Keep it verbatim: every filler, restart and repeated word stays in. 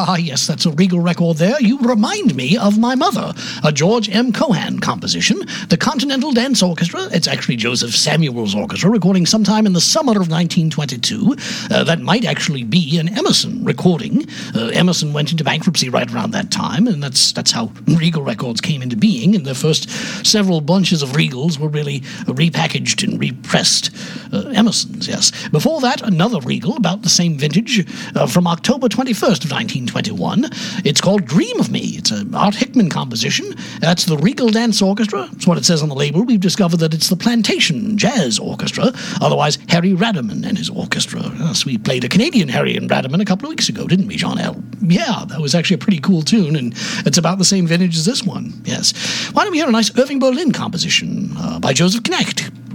Ah, yes, that's a Regal record there. You remind me of my mother, a George M. Cohan composition, the Continental Dance Orchestra. It's actually Joseph Samuel's orchestra, recording sometime in the summer of nineteen twenty-two. Uh, that might actually be an Emerson recording. Uh, Emerson went into bankruptcy right around that time, and that's that's how Regal Records came into being, and the first several bunches of Regals were really repackaged and repressed uh, Emersons, yes. Before that, another Regal, about the same vintage, uh, from October twenty-first of nineteen twenty-one. It's called Dream of Me. It's an Art Hickman composition. That's the Regal Dance Orchestra. That's what it says on the label. We've discovered that it's the Plantation Jazz Orchestra, otherwise Harry Radaman and his orchestra. Yes, we played a Canadian Harry and Radaman a couple of weeks ago, didn't we, John L? Yeah, that was actually a pretty cool tune, and it's about the same vintage as this one, yes. Why don't we hear a nice Irving Berlin composition uh, by Joseph Knecht?